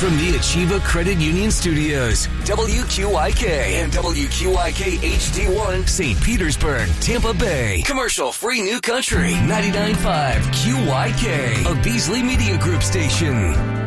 from the Achieva Credit Union Studios, WQIK and WQIK HD1, St. Petersburg, Tampa Bay. Commercial-free New Country, 99.5 QYK, a Beasley Media Group station.